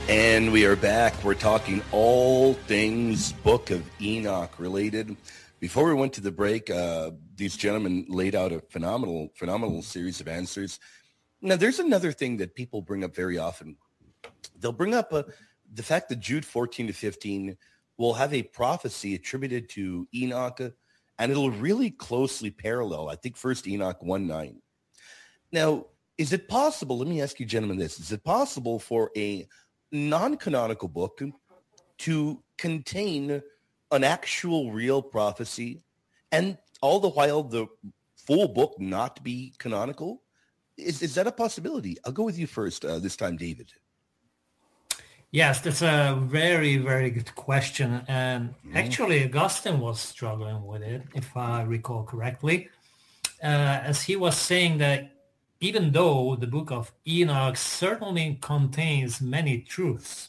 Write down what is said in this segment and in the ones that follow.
And we are back. We're talking all things Book of Enoch related. Before we went to the break, these gentlemen laid out a phenomenal series of answers. Now, there's another thing that people bring up very often. They'll bring up the fact that Jude 14 to 15 will have a prophecy attributed to Enoch, and it'll really closely parallel, I think, First Enoch 1:9. Now, is it possible, let me ask you gentlemen this, is it possible for a non-canonical book to contain an actual real prophecy and all the while the full book not be canonical? Is that a possibility? I'll go with you first this time, David. Yes, that's a very, very good question. And actually, Augustine was struggling with it, if I recall correctly, as he was saying that even though the book of Enoch certainly contains many truths,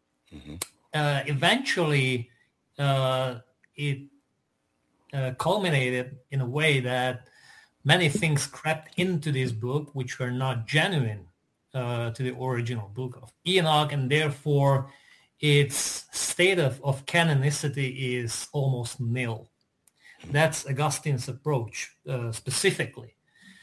eventually it culminated in a way that many things crept into this book which were not genuine to the original book of Enoch, and therefore its state of canonicity is almost nil. That's Augustine's approach specifically.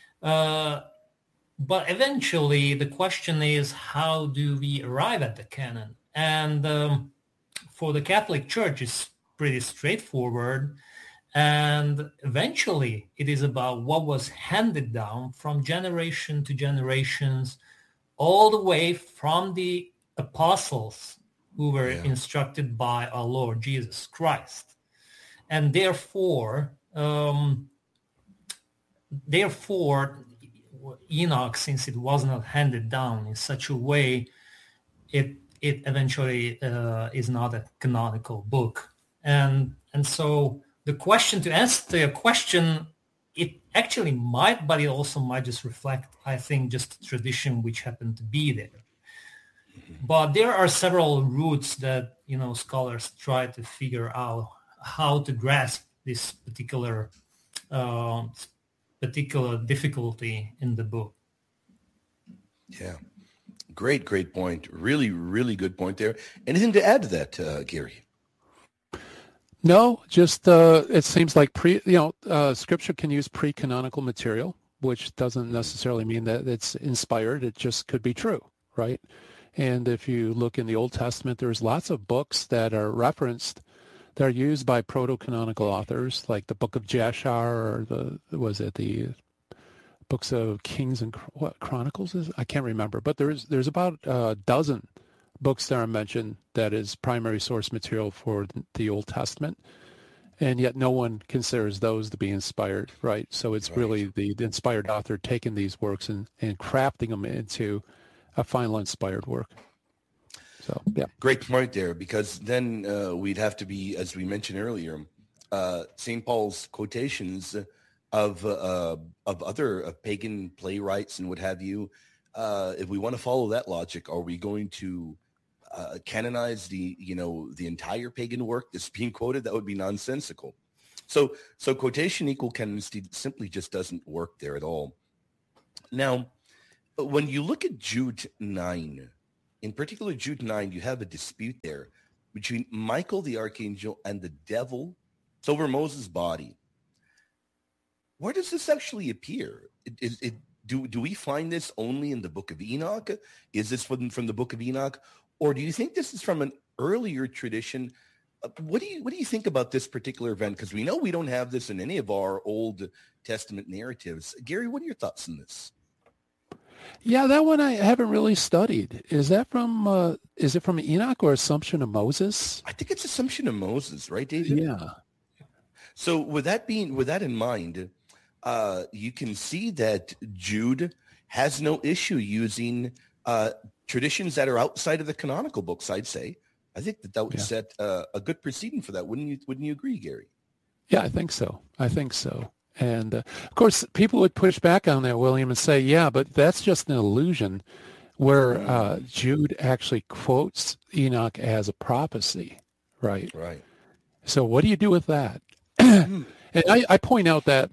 But eventually, the question is, how do we arrive at the canon? And for the Catholic Church, it's pretty straightforward. And eventually, it is about what was handed down from generation to generations, all the way from the apostles who were instructed by our Lord Jesus Christ. And therefore, Enoch, since it was not handed down in such a way, it eventually is not a canonical book. And so the question, to answer your question, it actually might, but it also might just reflect, I think, just tradition which happened to be there. But there are several routes that, scholars try to figure out how to grasp this particular difficulty in the book. Yeah. Great point. Really, really good point there. Anything to add to that, Gary? No, just it seems like Scripture can use pre-canonical material, which doesn't necessarily mean that it's inspired. It just could be true, right? And if you look in the Old Testament, there's lots of books that are referenced that are used by proto-canonical authors, like the Book of Jashar, or the books of Kings and Chronicles? I can't remember, but there's about a dozen books that are mentioned that is primary source material for the Old Testament, and yet no one considers those to be inspired, right? So it's really the inspired author taking these works and crafting them into a final inspired work. So, yeah. Great point there, because then we'd have to be, as we mentioned earlier, St. Paul's quotations of other pagan playwrights and what have you. If we want to follow that logic, are we going to canonize the entire pagan work that's being quoted? That would be nonsensical. So quotation equal canonicity simply just doesn't work there at all. Now, when you look at Jude 9, in particular Jude 9, you have a dispute there between Michael the archangel and the devil. It's over Moses' body. Where does this actually appear? Do we find this only in the Book of Enoch? Is this from the Book of Enoch? Or do you think this is from an earlier tradition? What do you think about this particular event? Because we know we don't have this in any of our Old Testament narratives. Gary, what are your thoughts on this? Yeah, that one I haven't really studied. Is it from Enoch or Assumption of Moses? I think it's Assumption of Moses, right, David? Yeah. So with that in mind, you can see that Jude has no issue using traditions that are outside of the canonical books, I'd say. I think that would set a good precedent for that. Wouldn't you agree, Gary? Yeah, I think so. And, of course, people would push back on that, William, and say, yeah, but that's just an illusion where Jude actually quotes Enoch as a prophecy, right? Right. So what do you do with that? And I point out that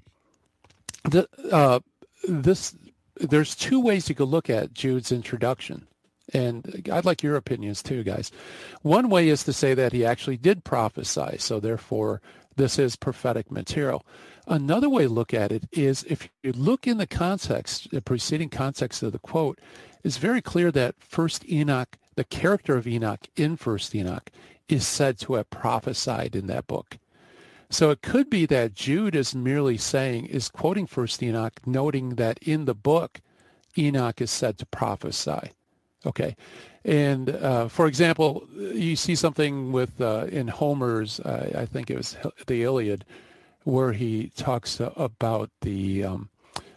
there's two ways you could look at Jude's introduction And I'd like your opinions too, guys. One way is to say that he actually did prophesy, so therefore this is prophetic material. Another way to look at it is if you look in the context, the preceding context of the quote, it's very clear that First Enoch, the character of Enoch in First Enoch, is said to have prophesied in that book. So it could be that Jude is merely saying, is quoting First Enoch, noting that in the book, Enoch is said to prophesy. Okay. And for example, you see something with in Homer's, I think it was the Iliad, where he talks about what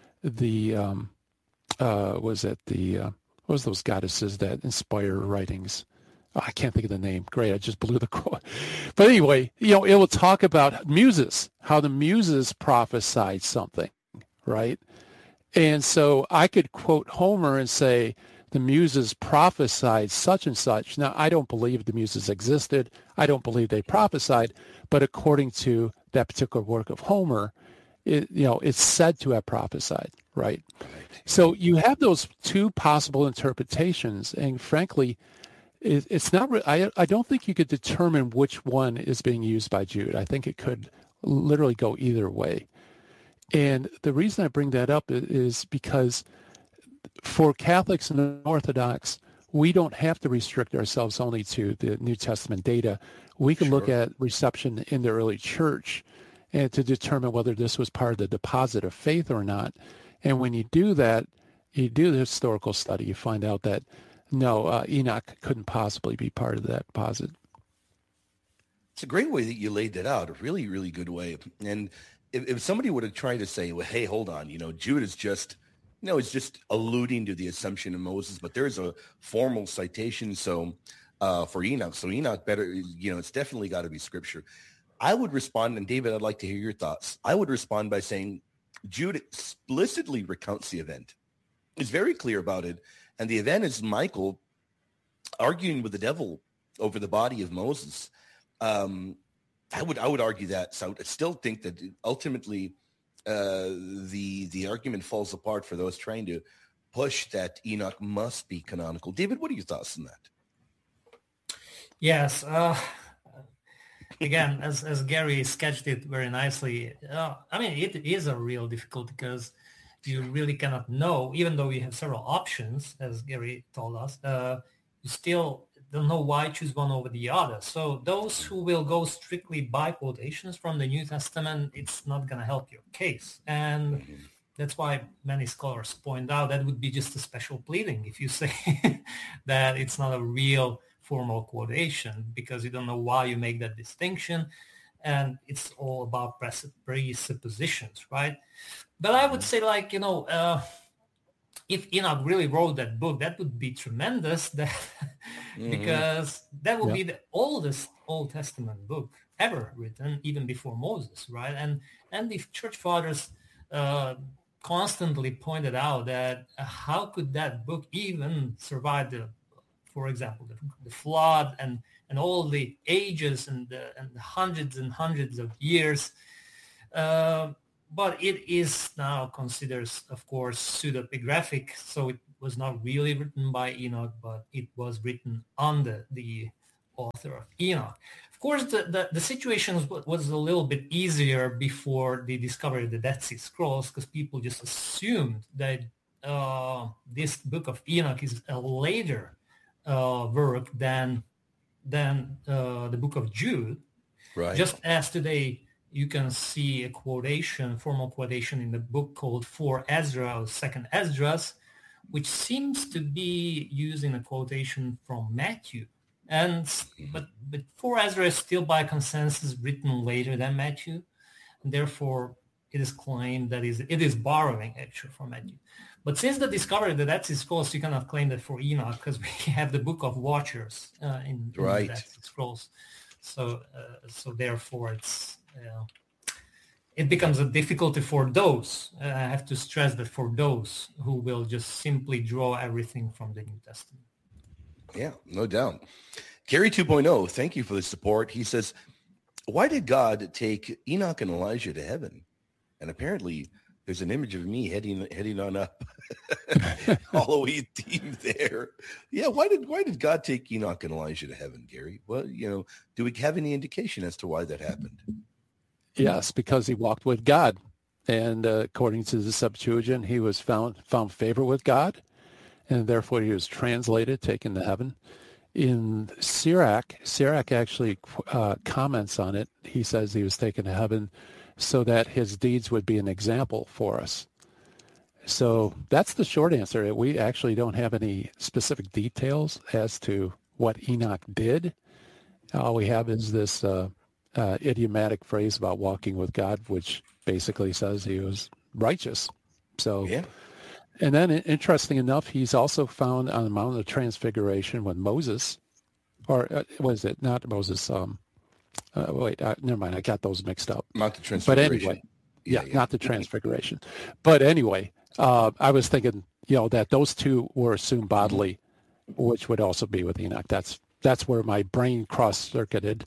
was those goddesses that inspire writings? Oh, I can't think of the name. Great, I just blew the quote. But anyway, it will talk about muses, how the muses prophesied something, right? And so I could quote Homer and say, the muses prophesied such and such. Now, I don't believe the muses existed. I don't believe they prophesied. But according to that particular work of Homer, it's said to have prophesied, right? So you have those two possible interpretations. And frankly, it's not. I don't think you could determine which one is being used by Jude. I think it could literally go either way. And the reason I bring that up is because for Catholics and Orthodox, we don't have to restrict ourselves only to the New Testament data. We can look at reception in the early church and to determine whether this was part of the deposit of faith or not. And when you do that, you do the historical study, you find out that no, Enoch couldn't possibly be part of that deposit. It's a great way that you laid that out, a really, really good way. And if somebody would have tried to say, well, hey, hold on, Jude is just, it's just alluding to the assumption of Moses, but there's a formal citation for Enoch. So Enoch better, it's definitely got to be scripture. I would respond, and David, I'd like to hear your thoughts. I would respond by saying Jude explicitly recounts the event. He's very clear about it. And the event is Michael arguing with the devil over the body of Moses. I would argue that. So I still think that ultimately the argument falls apart for those trying to push that Enoch must be canonical. David, what are your thoughts on that? Yes. Again, as Gary sketched it very nicely, it is a real difficulty because you really cannot know, even though you have several options, as Gary told us, you still don't know why choose one over the other. So those who will go strictly by quotations from the New Testament, it's not going to help your case. And that's why many scholars point out that would be just a special pleading if you say that it's not a real formal quotation, because you don't know why you make that distinction. And it's all about presuppositions, right? But I would say, if Enoch really wrote that book, that would be tremendous, because that would be the oldest Old Testament book ever written, even before Moses, right? And the church fathers constantly pointed out that how could that book even survive for example, the flood and all the ages and the hundreds and hundreds of years. But it is now considered, of course, pseudepigraphic. So it was not really written by Enoch, but it was written under the author of Enoch. Of course, the situation was a little bit easier before the discovery of the Dead Sea Scrolls, because people just assumed that this book of Enoch is a later work than the book of Jude. Right. Just as today you can see a formal quotation in the book called For Ezra, or Second Esdras, which seems to be using a quotation from Matthew. But For Ezra is still by consensus written later than Matthew, and therefore it is claimed that it is borrowing actually from Matthew. But since the discovery of the Dead Sea Scrolls, you cannot claim that for Enoch, because we have the Book of Watchers in the Dead Sea Scrolls. So therefore it becomes a difficulty for those. I have to stress that for those who will just simply draw everything from the New Testament. Yeah, no doubt. Gary 2.0, thank you for the support. He says, why did God take Enoch and Elijah to heaven? And apparently there's an image of me heading on up. Halloween theme there. Yeah, why did God take Enoch and Elijah to heaven, Gary? Well, do we have any indication as to why that happened? Yes, because he walked with God. And according to the Septuagint, he was found favor with God, and therefore he was translated, taken to heaven. In Sirach actually comments on it. He says he was taken to heaven so that his deeds would be an example for us. So that's the short answer. We actually don't have any specific details as to what Enoch did. All we have is this idiomatic phrase about walking with God, which basically says he was righteous. So, yeah. And then, interesting enough, he's also found on the Mount of Transfiguration when Moses, or was it not Moses? Never mind. I got those mixed up. Mount of Transfiguration. But anyway, yeah, not the Transfiguration. But anyway, I was thinking, that those two were assumed bodily, which would also be with Enoch. That's where my brain cross-circuited.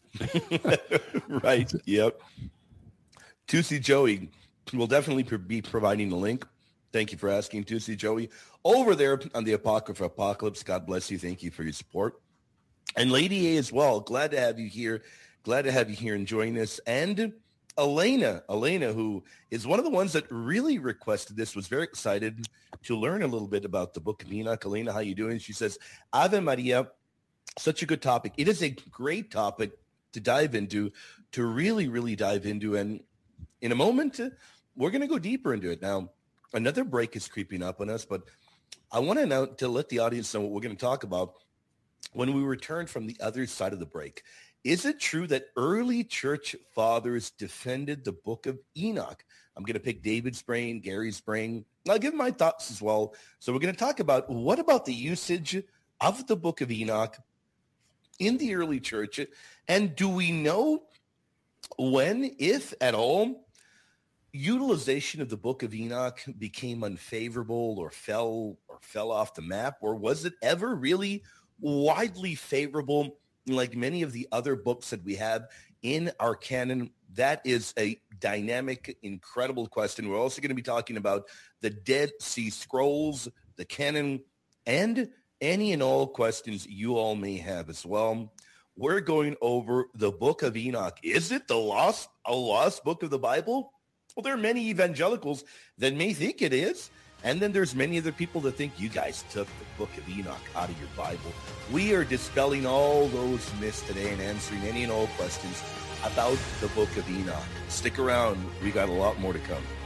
Right. Yep. Tusi Joey will definitely be providing the link. Thank you for asking, Tusi Joey. Over there on the Apocrypha Apocalypse, God bless you. Thank you for your support. And Lady A as well. Glad to have you here. Glad to have you here enjoying this. And Elena, who is one of the ones that really requested this, was very excited to learn a little bit about the Book of Enoch. Elena, how you doing? She says, Ave Maria, such a good topic. It is a great topic to dive into, to really, really dive into. And in a moment, we're going to go deeper into it. Now, another break is creeping up on us, but I want to let the audience know what we're going to talk about when we return from the other side of the break. Is it true that early church fathers defended the Book of Enoch? I'm going to pick David's brain, Gary's brain. I'll give my thoughts as well. So we're going to talk about what about the usage of the Book of Enoch in the early church, and do we know when, if at all, utilization of the Book of Enoch became unfavorable or fell off the map, or was it ever really widely favorable like many of the other books that we have in our canon? That is a dynamic, incredible question. We're also going to be talking about the Dead Sea Scrolls, the canon, and any and all questions you all may have as well. We're going over the Book of Enoch. Is it a lost book of the Bible? Well, there are many evangelicals that may think it is. And then there's many other people that think you guys took the Book of Enoch out of your Bible. We are dispelling all those myths today and answering any and all questions about the Book of Enoch. Stick around. We got a lot more to come.